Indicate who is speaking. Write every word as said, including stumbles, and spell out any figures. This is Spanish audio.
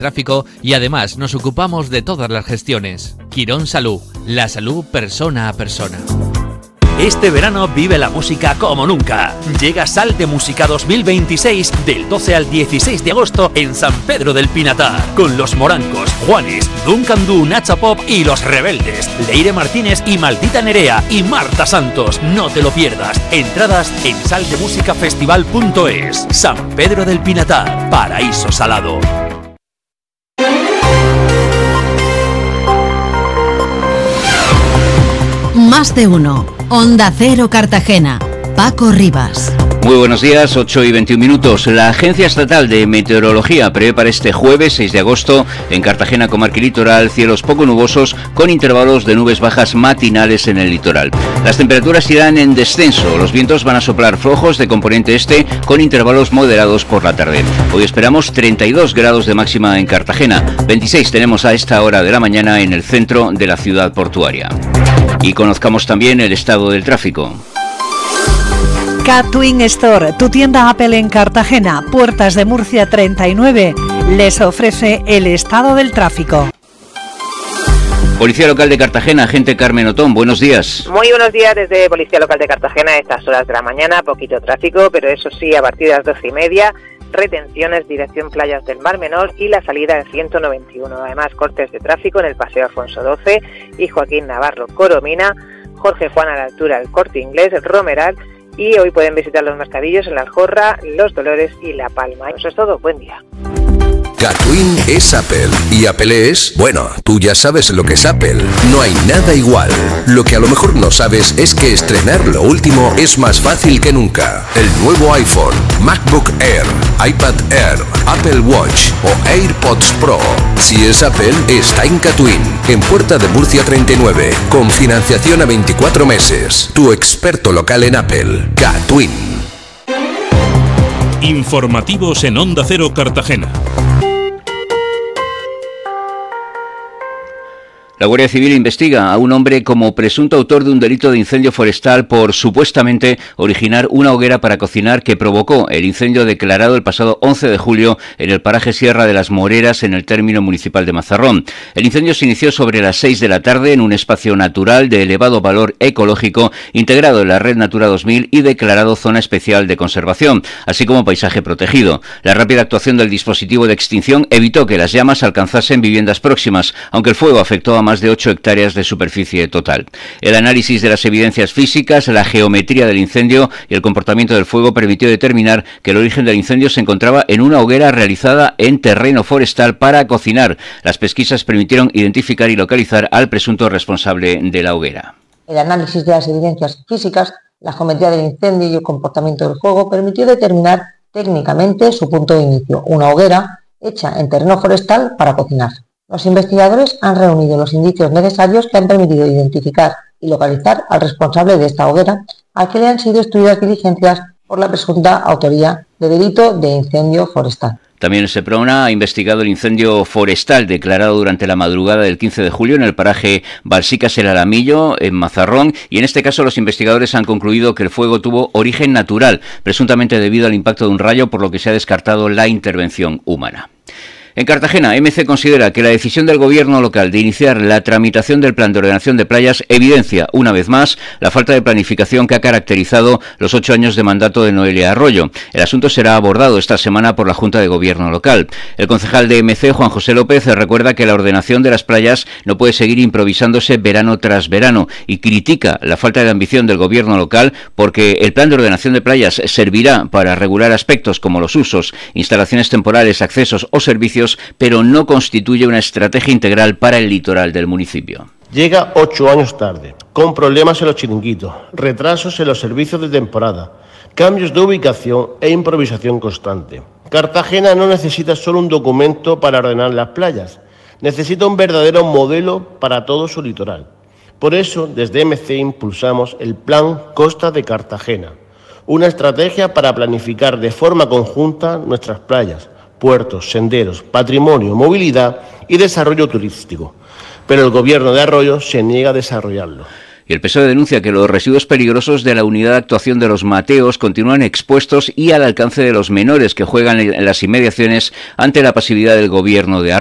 Speaker 1: tráfico y además nos ocupamos de todas las gestiones. Quirón Salud, la salud persona a persona.
Speaker 2: Este verano vive la música como nunca. Llega Sal de Música dos mil veintiséis del doce al dieciséis de agosto en San Pedro del Pinatar, con Los Morancos, Juanes, Duncan Du, Nacha Pop y Los Rebeldes, Leire Martínez y Maldita Nerea y Marta Santos. No te lo pierdas. Entradas en sal de música festival punto es. San Pedro del Pinatar, paraíso salado.
Speaker 3: Más de uno. Onda Cero Cartagena. Paco Rivas.
Speaker 4: Muy buenos días, ocho y veintiún minutos. La Agencia Estatal de Meteorología prevé para este jueves seis de agosto en Cartagena, comarca y litoral, cielos poco nubosos con intervalos de nubes bajas matinales en el litoral. Las temperaturas irán en descenso, los vientos van a soplar flojos de componente este con intervalos moderados por la tarde. Hoy esperamos treinta y dos grados de máxima en Cartagena, veintiséis tenemos a esta hora de la mañana en el centro de la ciudad portuaria. Y conozcamos también el estado del tráfico.
Speaker 5: Catwin Store, tu tienda Apple en Cartagena, Puertas de Murcia treinta y nueve, les ofrece el estado del tráfico.
Speaker 4: Policía Local de Cartagena, agente Carmen Otón, buenos días.
Speaker 6: Muy buenos días desde Policía Local de Cartagena a estas horas de la mañana, poquito tráfico, pero eso sí, a partir de las doce y media, retenciones, dirección Playas del Mar Menor y la salida del ciento noventa y uno. Además, cortes de tráfico en el Paseo Alfonso doce y Joaquín Navarro Coromina, Jorge Juan a la altura del Corte Inglés, Romeral, y hoy pueden visitar los mercadillos en La Aljorra, Los Dolores y La Palma. Eso es todo, buen día.
Speaker 7: Catwin es Apple y Apple es, bueno, tú ya sabes lo que es Apple. No hay nada igual. Lo que a lo mejor no sabes es que estrenar lo último es más fácil que nunca. El nuevo iPhone, MacBook Air, iPad Air, Apple Watch o AirPods Pro. Si es Apple, está en Catwin, en Puerta de Murcia treinta y nueve, con financiación a veinticuatro meses. Tu experto local en Apple, Catwin.
Speaker 8: Informativos en Onda Cero Cartagena.
Speaker 4: La Guardia Civil investiga a un hombre como presunto autor de un delito de incendio forestal por supuestamente originar una hoguera para cocinar que provocó el incendio declarado el pasado once de julio en el paraje Sierra de las Moreras en el término municipal de Mazarrón. El incendio se inició sobre las seis de la tarde en un espacio natural de elevado valor ecológico integrado en la Red Natura dos mil y declarado zona especial de conservación, así como paisaje protegido. La rápida actuación del dispositivo de extinción evitó que las llamas alcanzasen viviendas próximas, aunque el fuego afectó a más de ocho hectáreas de superficie total. El análisis de las evidencias físicas, la geometría del incendio y el comportamiento del fuego permitió determinar que el origen del incendio se encontraba en una hoguera realizada en terreno forestal para cocinar. Las pesquisas permitieron identificar y localizar al presunto responsable de la hoguera.
Speaker 9: El análisis de las evidencias físicas, la geometría del incendio y el comportamiento del fuego permitió determinar técnicamente su punto de inicio, una hoguera hecha en terreno forestal para cocinar. Los investigadores han reunido los indicios necesarios que han permitido identificar y localizar al responsable de esta hoguera, al que le han sido instruidas diligencias por la presunta autoría de delito de incendio forestal.
Speaker 4: También el SEPRONA ha investigado el incendio forestal declarado durante la madrugada del quince de julio en el paraje Balsicas el Alamillo, en Mazarrón, y en este caso los investigadores han concluido que el fuego tuvo origen natural, presuntamente debido al impacto de un rayo, por lo que se ha descartado la intervención humana. En Cartagena, M C considera que la decisión del gobierno local de iniciar la tramitación del plan de ordenación de playas evidencia, una vez más, la falta de planificación que ha caracterizado los ocho años de mandato de Noelia Arroyo. El asunto será abordado esta semana por la Junta de Gobierno local. El concejal de M C, Juan José López, recuerda que la ordenación de las playas no puede seguir improvisándose verano tras verano y critica la falta de ambición del gobierno local porque el plan de ordenación de playas servirá para regular aspectos como los usos, instalaciones temporales, accesos o servicios, pero no constituye una estrategia integral para el litoral del municipio.
Speaker 10: Llega ocho años tarde, con problemas en los chiringuitos, retrasos en los servicios de temporada, cambios de ubicación e improvisación constante. Cartagena no necesita solo un documento para ordenar las playas, necesita un verdadero modelo para todo su litoral. Por eso, desde M C impulsamos el Plan Costa de Cartagena, una estrategia para planificar de forma conjunta nuestras playas, puertos, senderos, patrimonio, movilidad y desarrollo turístico. Pero el gobierno de Arroyo se niega a desarrollarlo.
Speaker 4: Y el P S O E denuncia que los residuos peligrosos de la unidad de actuación de los Mateos continúan expuestos y al alcance de los menores que juegan en las inmediaciones ante la pasividad del gobierno de